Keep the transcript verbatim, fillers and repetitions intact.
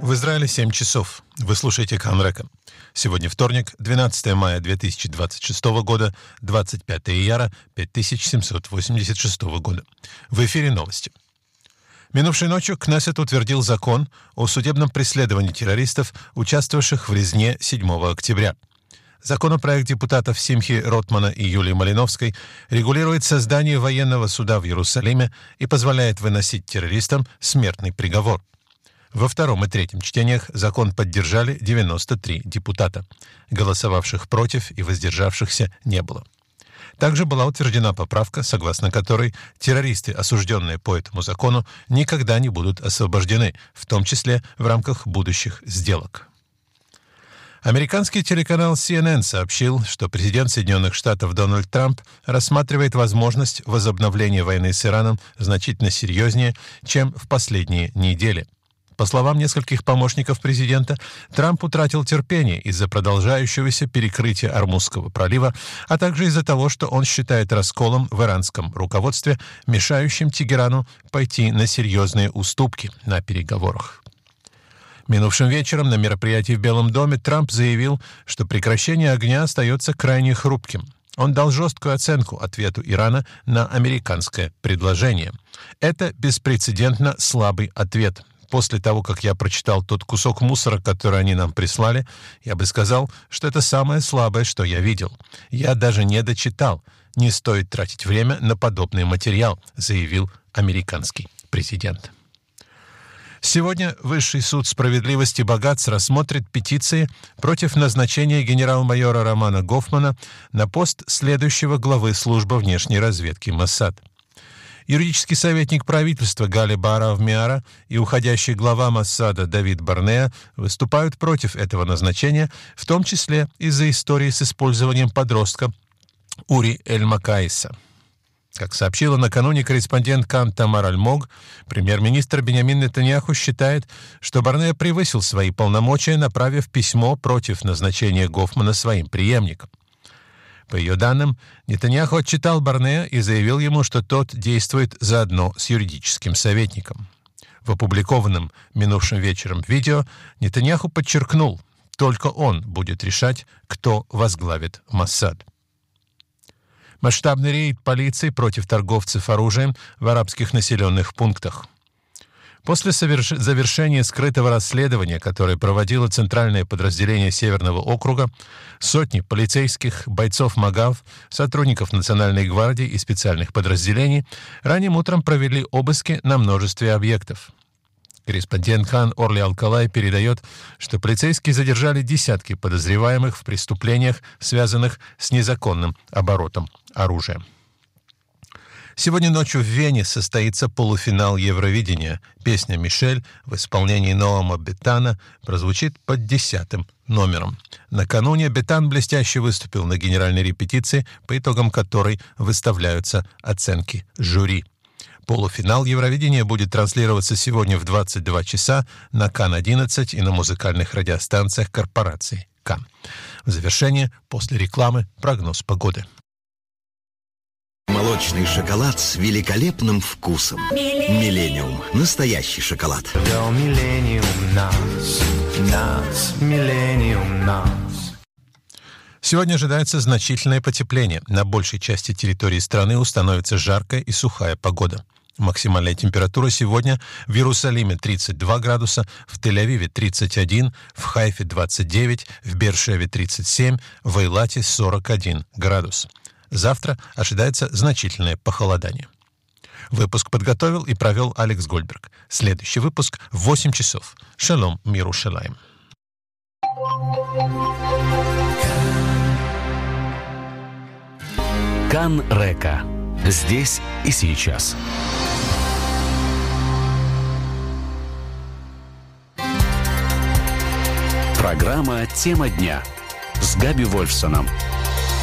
В Израиле семь часов. Вы слушаете Кан Река. Сегодня вторник, двенадцатое мая две тысячи двадцать шестого года, двадцать пятое ияра пять тысяч семьсот восемьдесят шестого года. В эфире новости. Минувшей ночью Кнессет утвердил закон о судебном преследовании террористов, участвовавших в резне седьмого октября. Законопроект депутатов Симхи Ротмана и Юлии Малиновской регулирует создание военного суда в Иерусалиме и позволяет выносить террористам смертный приговор. Во втором и третьем чтениях закон поддержали девяносто три депутата. Голосовавших против и воздержавшихся не было. Также была утверждена поправка, согласно которой террористы, осужденные по этому закону, никогда не будут освобождены, в том числе в рамках будущих сделок. Американский телеканал си эн эн сообщил, что президент Соединенных Штатов Дональд Трамп рассматривает возможность возобновления войны с Ираном значительно серьезнее, чем в последние недели. По словам нескольких помощников президента, Трамп утратил терпение из-за продолжающегося перекрытия Ормузского пролива, а также из-за того, что он считает расколом в иранском руководстве, мешающим Тегерану пойти на серьезные уступки на переговорах. Минувшим вечером на мероприятии в Белом доме Трамп заявил, что прекращение огня остается крайне хрупким. Он дал жесткую оценку ответу Ирана на американское предложение. Это беспрецедентно слабый ответ. После того, как я прочитал тот кусок мусора, который они нам прислали, я бы сказал, что это самое слабое, что я видел. Я даже не дочитал. Не стоит тратить время на подобный материал, заявил американский президент. Сегодня Высший суд справедливости Багац рассмотрит петиции против назначения генерал-майора Романа Гофмана на пост следующего главы службы внешней разведки Моссад. Юридический советник правительства Гали Баарав-Миара и уходящий глава Моссада Давид Барнеа выступают против этого назначения, в том числе из-за истории с использованием подростка Ури Эль-Макаиса. Как сообщила накануне корреспондент Кан Тамар Альмог, премьер-министр Биньямин Нетаньяху считает, что Барнеа превысил свои полномочия, направив письмо против назначения Гофмана своим преемником. По ее данным, Нетаньяху отчитал Барнеа и заявил ему, что тот действует заодно с юридическим советником. В опубликованном минувшим вечером видео Нетаньяху подчеркнул, только он будет решать, кто возглавит Моссад. Масштабный рейд полиции против торговцев оружием в арабских населенных пунктах. После соверш... завершения скрытого расследования, которое проводило Центральное подразделение Северного округа, сотни полицейских, бойцов МАГАВ, сотрудников Национальной гвардии и специальных подразделений ранним утром провели обыски на множестве объектов. Корреспондент Кан Орли Алкалай передает, что полицейские задержали десятки подозреваемых в преступлениях, связанных с незаконным оборотом оружия. Сегодня ночью в Вене состоится полуфинал Евровидения. Песня «Мишель» в исполнении Ноама Бетана прозвучит под десятым номером. Накануне Бетан блестяще выступил на генеральной репетиции, по итогам которой выставляются оценки жюри. Полуфинал Евровидения будет транслироваться сегодня в двадцать два часа на Кан одиннадцать и на музыкальных радиостанциях корпорации Кан. В завершение, после рекламы, прогноз погоды. Молочный шоколад с великолепным вкусом. Миллениум. Настоящий шоколад. До Миллениум нас, нас, Миллениум нас. Сегодня ожидается значительное потепление. На большей части территории страны установится жаркая и сухая погода. Максимальная температура сегодня в Иерусалиме тридцать два градуса, в Тель-Авиве тридцать один, в Хайфе двадцать девять, в Беэр-Шеве тридцать семь, в Эйлате сорок один градус. Завтра ожидается значительное похолодание. Выпуск подготовил и провел Алекс Гольдберг. Следующий выпуск в восемь часов. Шалом, мир Иерусалим. Кан Река. Здесь и сейчас. Программа «Тема дня» с Габи Вольфсоном.